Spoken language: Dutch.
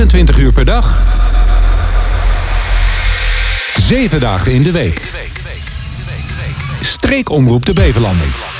24 uur per dag, 7 dagen in de week. Streekomroep de Beverlanding.